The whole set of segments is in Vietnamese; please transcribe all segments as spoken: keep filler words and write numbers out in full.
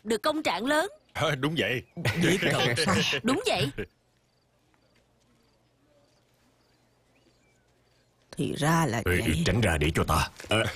được công trạng lớn. À, đúng vậy. Biết rồi sao? Đúng vậy. Thì ra là Ê, vậy. tránh ra để cho ta.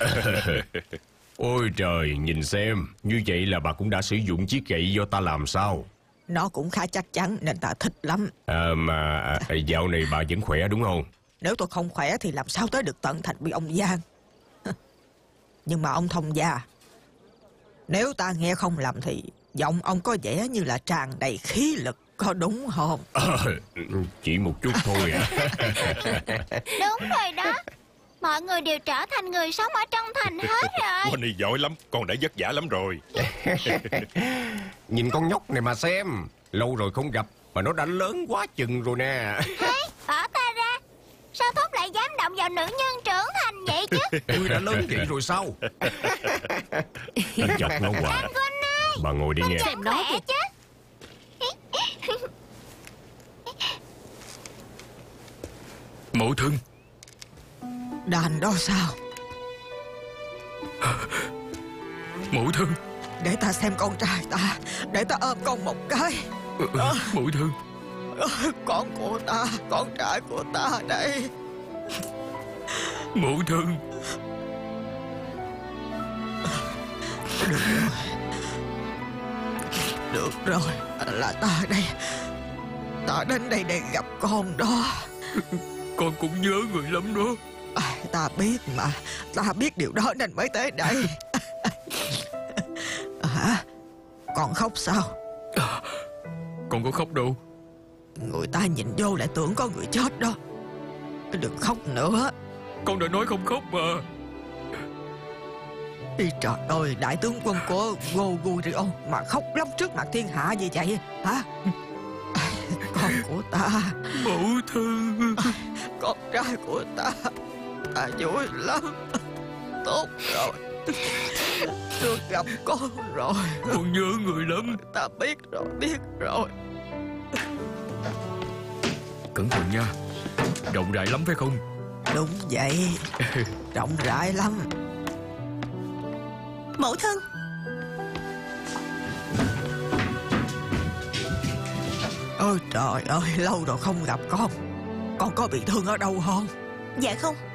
Ôi trời, nhìn xem. Như vậy là bà cũng đã sử dụng chiếc gậy do ta làm sao? Nó cũng khá chắc chắn nên ta thích lắm. À, mà à, dạo này bà vẫn khỏe đúng không? Nếu tôi không khỏe thì làm sao tới được tận thành bị ông Giang. Nhưng mà ông thông gia, nếu ta nghe không lầm thì giọng ông có vẻ như là tràn đầy khí lực, có đúng không? À, chỉ một chút thôi à. Đúng rồi đó. Mọi người đều trở thành người sống ở trong thành hết rồi. Bonnie giỏi lắm, con đã vất vả lắm rồi. Nhìn con nhóc này mà xem. Lâu rồi không gặp mà nó đã lớn quá chừng rồi nè. Thế, bỏ ta ra. Sao Thúc lại dám động vào nữ nhân trưởng thành vậy chứ? Tôi đã lớn vậy rồi sao? Đánh chọc nó hoài. Bà ngồi đi nghe. Xem nó kìa. Chứ. Mẫu thân. Đàn đó sao? Mẫu thân. Để ta xem con trai ta. Để ta ôm con một cái. à, Mẫu thân. Con của ta, con trai của ta đây. Mẫu thân. Được rồi. Được rồi, là ta đây. Ta đến đây để gặp con đó. Con cũng nhớ người lắm đó. À, ta biết mà. Ta biết điều đó nên mới tới đây. Hả? Con khóc sao? à, Con có khóc đâu. Người ta nhìn vô lại tưởng có người chết đó. Đừng khóc nữa. Con đã nói không khóc mà. Ý trời ơi, đại tướng quân của Goguryeo mà khóc lóc trước mặt thiên hạ như vậy hả? Con của ta, Mẫu thân. con trai của ta. Ta vui lắm. Tốt rồi. Được gặp con rồi. Con nhớ người lắm. Ta biết rồi, biết rồi. Cẩn thận nha. Rộng rãi lắm phải không? Đúng vậy. Rộng rãi lắm. Mẫu thân. Ôi trời ơi, lâu rồi không gặp con. Con có bị thương ở đâu không? Dạ không.